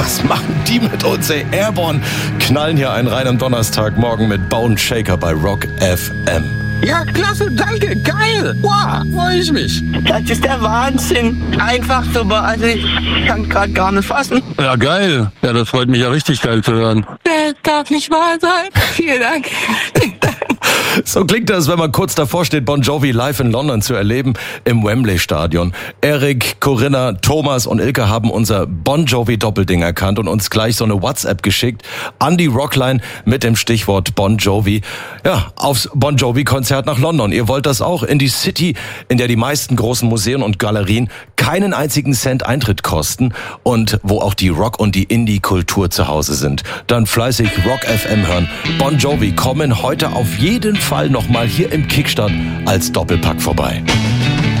Was machen die mit uns, ey? Airborne knallen hier einen rein am Donnerstagmorgen mit Bone Shaker bei Rock FM. Ja, klasse, danke, geil. Wow, freue ich mich. Das ist der Wahnsinn. Einfach super, also ich kann gerade gar nicht fassen. Ja, geil. Ja, das freut mich ja richtig geil zu hören. Das darf nicht wahr sein. Vielen Dank. So klingt das, wenn man kurz davor steht, Bon Jovi live in London zu erleben im Wembley-Stadion. Erik, Corinna, Thomas und Ilke haben unser Bon Jovi-Doppelding erkannt und uns gleich so eine WhatsApp geschickt an die Rockline mit dem Stichwort Bon Jovi. Ja, aufs Bon Jovi-Konzert nach London. Ihr wollt das auch in die City, in der die meisten großen Museen und Galerien keinen einzigen Cent Eintritt kosten und wo auch die Rock- und die Indie-Kultur zu Hause sind. Dann fleißig Rock FM hören. Bon Jovi kommen heute auf jeden Fall nochmal hier im Kickstart als Doppelpack vorbei.